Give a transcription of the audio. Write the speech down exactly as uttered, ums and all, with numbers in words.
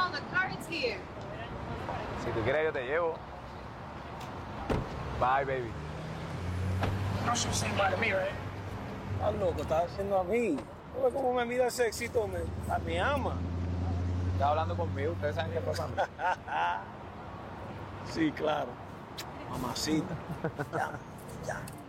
on, the car is here. Si tú quieres, yo te llevo. Bye, baby. No should say bye to me, right? Estás loco, estás haciendo a mí. ¿No ves cómo me mira ese éxito? Me, me ama. Estás hablando conmigo, ustedes saben qué pasa. Sí, claro. Mamacita. Ya, ya.